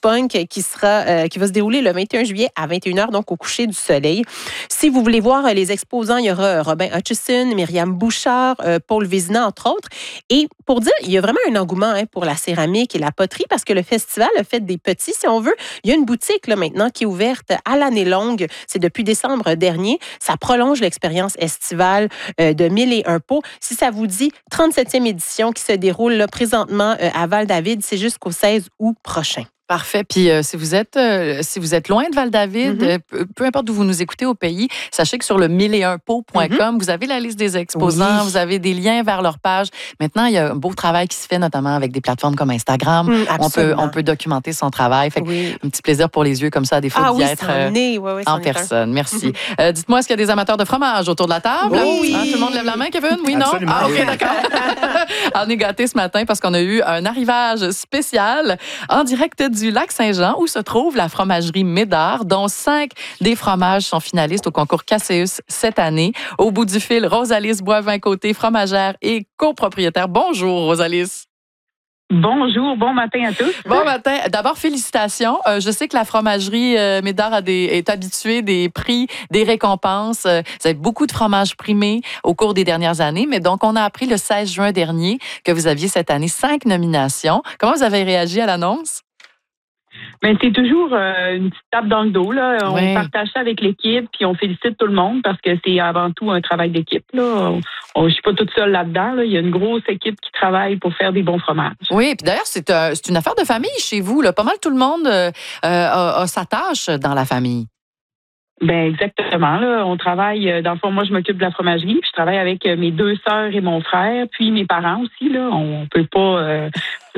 Punk qui va se dérouler le 21 juillet à 21h, donc au coucher du soleil. Si vous voulez voir les exposants, il y aura Robin Hutchison, Myriam Bouchard, Paul Vézina, entre autres. Et pour dire, il y a vraiment un engouement pour la céramique et la poterie parce que le festival a fait des petits, si on veut. Il y a une boutique là, maintenant qui est ouverte à l'année longue. C'est depuis décembre dernier. Ça prolonge l'expérience estivale de 1001 pots. Si ça vous dit, 37e édition qui se déroule là, présentement à Val-David, c'est jusqu'au 16 août prochain. Parfait. Puis si vous êtes loin de Val-David, peu importe d'où vous nous écoutez au pays, sachez que sur le 1001pots.com, vous avez la liste des exposants, vous avez des liens vers leur page. Maintenant, il y a un beau travail qui se fait, notamment avec des plateformes comme Instagram. On peut documenter son travail. Fait un petit plaisir pour les yeux comme ça, des fois, d'y être en personne. Merci. Dites-moi, est-ce qu'il y a des amateurs de fromage autour de la table? Oui. Tout le monde lève la main, Kevin? Oui, non? Absolument. OK, d'accord. On est gâtés ce matin parce qu'on a eu un arrivage spécial en direct du Lac-Saint-Jean où se trouve la fromagerie Médard, dont 5 des fromages sont finalistes au concours Casseus cette année. Au bout du fil, Rosalys Boivin-Côté, fromagère et copropriétaire. Bonjour, Rosalys. Bonjour, bon matin à tous. Bon matin. D'abord, félicitations. Je sais que la fromagerie Médard est habituée des prix, des récompenses. Vous avez beaucoup de fromages primés au cours des dernières années, mais donc on a appris le 16 juin dernier que vous aviez cette année 5 nominations. Comment vous avez réagi à l'annonce? Ben, c'est toujours une petite tape dans le dos, là. On partage ça avec l'équipe, puis on félicite tout le monde parce que c'est avant tout un travail d'équipe, là. Je suis pas toute seule là-dedans, là. Il y a une grosse équipe qui travaille pour faire des bons fromages. Oui, puis d'ailleurs, c'est une affaire de famille chez vous, là. Pas mal tout le monde a sa tâche dans la famille. Ben exactement. Là, on travaille. Dans le fond, moi, je m'occupe de la fromagerie, puis je travaille avec mes 2 sœurs et mon frère, puis mes parents aussi. Là, on peut pas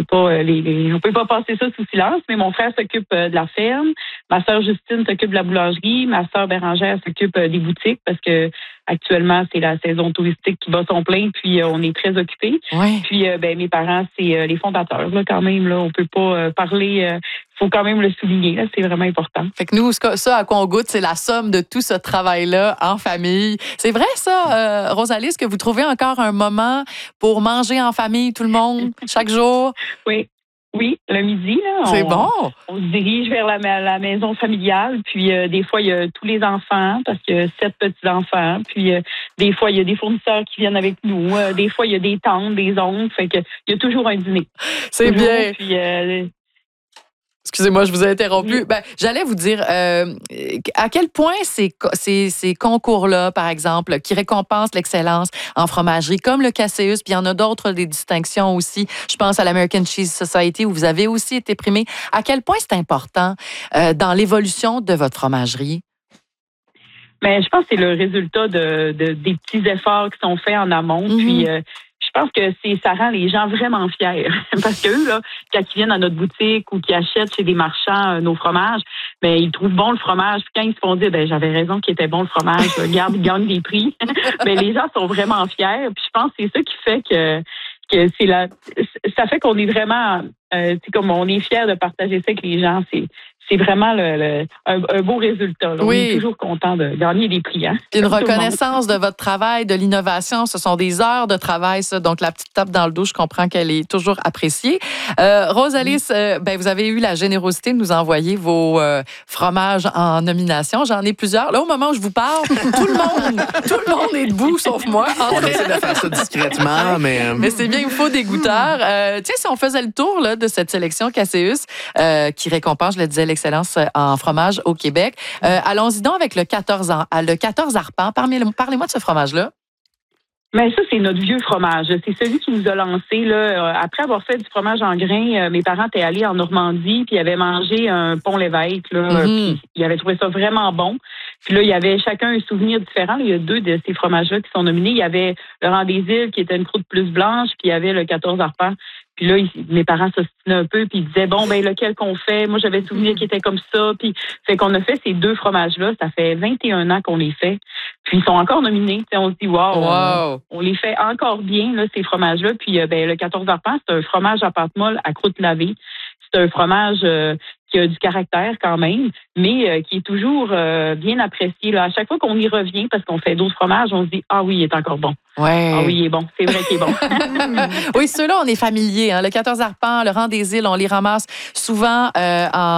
passer ça sous silence. Mais mon frère s'occupe de la ferme, ma sœur Justine s'occupe de la boulangerie, ma sœur Bérangère s'occupe des boutiques parce que actuellement c'est la saison touristique qui bat son plein, puis on est très occupés. Oui. Puis mes parents, c'est les fondateurs là quand même. Là, on peut pas parler. Faut quand même le souligner, là, c'est vraiment important. Fait que nous, ça à quoi on goûte, c'est la somme de tout ce travail-là en famille. C'est vrai, ça, Rosalys, que vous trouvez encore un moment pour manger en famille, tout le monde, chaque jour? Oui, le midi, là. C'est bon. On se dirige vers la maison familiale, puis des fois, il y a tous les enfants, parce qu'il y a 7 petits-enfants, puis des fois, il y a des fournisseurs qui viennent avec nous, des fois, il y a des tantes, des oncles, fait que il y a toujours un dîner. C'est toujours, bien. Puis, excusez-moi, je vous ai interrompu. Ben, j'allais vous dire à quel point ces concours-là, par exemple, qui récompensent l'excellence en fromagerie, comme le Casseus, puis il y en a d'autres, des distinctions aussi. Je pense à l'American Cheese Society, où vous avez aussi été primé. À quel point c'est important dans l'évolution de votre fromagerie? Mais je pense que c'est le résultat des petits efforts qui sont faits en amont. Puis je pense que ça rend les gens vraiment fiers. Parce qu'eux, là, quand ils viennent à notre boutique ou qu'ils achètent chez des marchands nos fromages, ben ils trouvent bon le fromage. Puis quand ils se font dire, ben j'avais raison qu'il était bon le fromage, regarde, ils gagnent des prix. Ben les gens sont vraiment fiers. Puis je pense que c'est ça qui fait que ça fait qu'on est vraiment, comme on est fiers de partager ça avec les gens. C'est vraiment un beau résultat. Là. Oui. On est toujours content de gagner des prix. Hein? Une reconnaissance de votre travail, de l'innovation. Ce sont des heures de travail, ça. Donc, la petite tape dans le dos, je comprends qu'elle est toujours appréciée. Rosalys, vous avez eu la générosité de nous envoyer vos fromages en nomination. J'en ai plusieurs. Là, au moment où je vous parle, tout le monde est debout, sauf moi. On essaie de faire ça discrètement, mais... Mais c'est bien, il faut des goûteurs. Tiens, si on faisait le tour là, de cette sélection Casseus, qui récompense, je le disais, l'excellence en fromage au Québec. Allons-y donc avec le 14 arpents. Parlez-moi de ce fromage-là. Mais ça, c'est notre vieux fromage. C'est celui qui nous a lancé là. Après avoir fait du fromage en grains, mes parents étaient allés en Normandie, puis ils avaient mangé un pont l'évêque. Là, puis ils avaient trouvé ça vraiment bon. Puis là, il y avait chacun un souvenir différent. Il y a 2 de ces fromages-là qui sont nominés. Il y avait le Rang des Îles, qui était une croûte plus blanche, puis il y avait le 14 arpents. Puis là, mes parents s'ostinaient un peu, puis ils disaient, bon, ben lequel qu'on fait? Moi, j'avais souvenir qui était comme ça. Puis fait qu'on a fait ces 2 fromages-là. Ça fait 21 ans qu'on les fait. Puis ils sont encore nominés. T'sais, on se dit, wow. On les fait encore bien, là, ces fromages-là. Puis le 14 arpents, c'est un fromage à pâte molle à croûte lavée. C'est un fromage qui a du caractère quand même, mais qui est toujours bien apprécié. Là. À chaque fois qu'on y revient, parce qu'on fait d'autres fromages, on se dit, ah oui, il est encore bon. Ouais. Ah oui, il est bon. C'est vrai qu'il est bon. Oui, ceux-là, on est familiers. Hein. Le 14 arpents, le Rang des Îles, on les ramasse souvent en